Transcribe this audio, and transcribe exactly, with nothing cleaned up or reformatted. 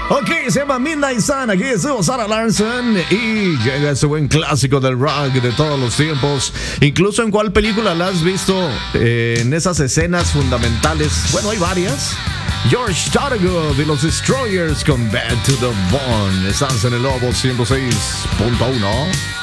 Ok, se llama Midnight Sun. Aquí estuvo Sarah Larson y llega ese buen clásico del rock de todos los tiempos. Incluso en cuál película la has visto eh, en esas escenas fundamentales. Bueno, hay varias. George Thorogood y los Destroyers con Bad to the Bone. Estás en el Lobo ciento seis punto uno.